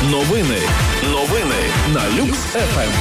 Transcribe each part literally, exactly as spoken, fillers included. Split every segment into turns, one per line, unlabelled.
Новини. Новини на Люкс еф ем.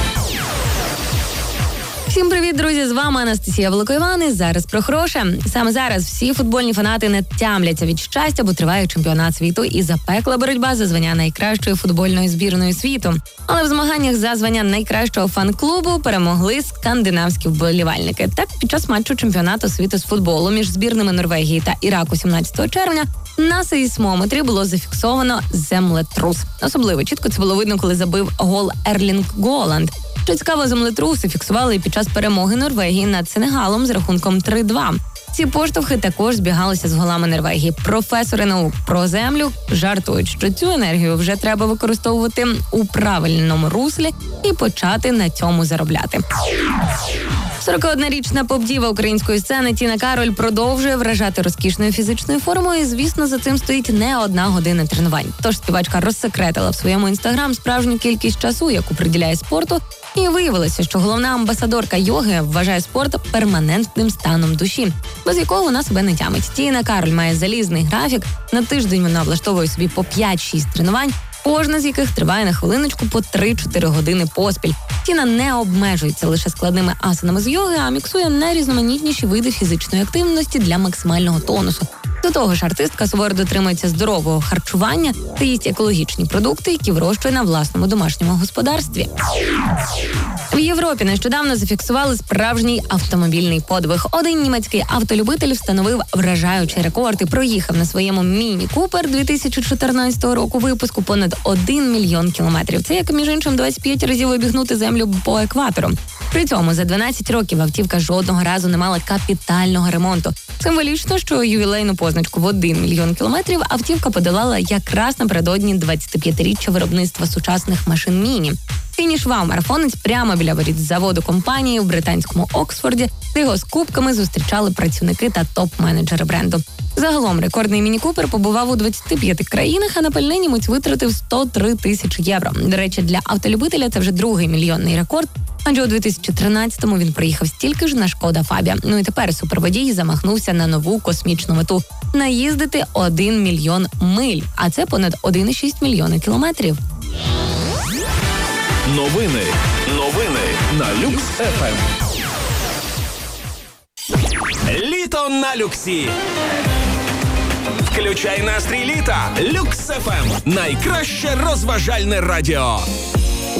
Всім привіт, друзі! З вами Анастасія Великоїван і зараз про хороше. Саме зараз всі футбольні фанати не тямляться від щастя, бо триває чемпіонат світу і запекла боротьба за звання найкращої футбольної збірної світу. Але в змаганнях за звання найкращого фан-клубу перемогли скандинавські вболівальники. Так, під час матчу чемпіонату світу з футболу між збірними Норвегії та Іраку сімнадцятого червня на сейсмометрі було зафіксовано землетрус. Особливо чітко це було видно, коли забив гол Ерлінг Голанд. Що цікаво, землетруси фіксували і під час перемоги Норвегії над Сенегалом з рахунком три-два. Ці поштовхи також збігалися з голами Норвегії. Професори наук про землю жартують, що цю енергію вже треба використовувати у правильному руслі і почати на цьому заробляти. сорокаоднорічна поп-діва української сцени Тіна Кароль продовжує вражати розкішною фізичною формою і, звісно, за цим стоїть не одна година тренувань. Тож співачка розсекретила в своєму інстаграм справжню кількість часу, яку приділяє спорту, і виявилося, що головна амбасадорка йоги вважає спорт перманентним станом душі, без якого вона себе не тямить. Тіна Кароль має залізний графік, на тиждень вона облаштовує собі по п'ять-шість тренувань, кожна з яких триває на хвилиночку по три-чотири години поспіль. Тіна не обмежується лише складними асанами з йоги, а міксує найрізноманітніші види фізичної активності для максимального тонусу. До того ж, артистка суворо дотримується здорового харчування та їсть екологічні продукти, які вирощує на власному домашньому господарстві. В Європі нещодавно зафіксували справжній автомобільний подвиг. Один німецький автолюбитель встановив вражаючий рекорд і проїхав на своєму Міні Купер дві тисячі чотирнадцятого року випуску понад один мільйон кілометрів. Це, як між іншим, двадцять п'ять разів обігнути землю по екватору. При цьому за дванадцять років автівка жодного разу не мала капітального ремонту. Символічно, що ювілейну позначку в один мільйон кілометрів автівка подолала якраз напередодні двадцятип'ятиріччя виробництва сучасних машин Міні. Фінішував марафонець прямо біля воріт заводу компанії в британському Оксфорді, де його з кубками зустрічали працівники та топ-менеджери бренду. Загалом рекордний Міні Купер побував у двадцяти п'яти країнах, а на пальне німець витратив сто три тисячі євро. До речі, для автолюбителя це вже другий мільйонний рекорд, адже у дві тисячі тринадцятому він проїхав стільки ж на Шкода Фабія. Ну і тепер суперводій замахнувся на нову космічну мету – наїздити один мільйон миль, а це понад один цілих шість десятих мільйона кілометрів.
Новини. Новини на Люкс еф ем. Літо на Люксі. Включай настрій літа. Люкс еф ем. Найкраще розважальне радіо.